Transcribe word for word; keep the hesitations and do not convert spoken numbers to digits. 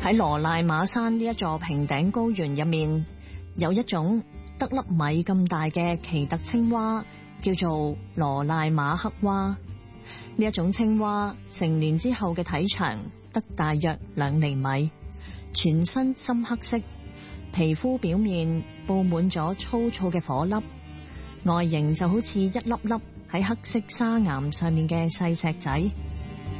喺羅賴馬山呢一座平頂高原入面，有一種得粒米咁大嘅奇特青蛙，叫做羅賴馬黑蛙。呢一種青蛙成年之後嘅體長得大約兩厘米，全身深黑色，皮膚表面布滿咗粗糙嘅火粒，外形就好似一粒粒喺黑色砂岩上面嘅細石仔。